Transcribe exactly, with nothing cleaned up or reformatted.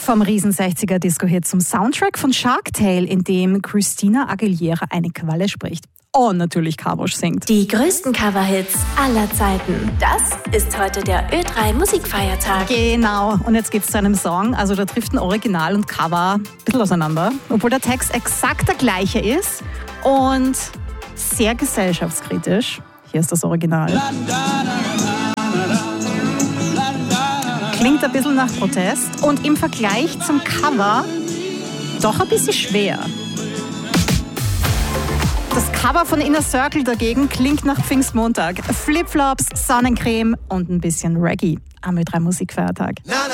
Vom riesen sechziger Disco-Hit zum Soundtrack von Shark Tale, in dem Christina Aguilera eine Qualle spricht. Und natürlich Kabosch singt. Die größten Coverhits aller Zeiten. Das ist heute der Ö drei Musikfeiertag. Genau. Und jetzt geht's zu einem Song. Also da trifft ein Original und Cover ein bisschen auseinander. Obwohl der Text exakt der gleiche ist und sehr gesellschaftskritisch. Hier ist das Original. Klingt ein bisschen nach Protest und im Vergleich zum Cover doch ein bisschen schwer. Das Cover von Inner Circle dagegen klingt nach Pfingstmontag. Flipflops, Sonnencreme und ein bisschen Reggae am Ö drei Musikfeiertag.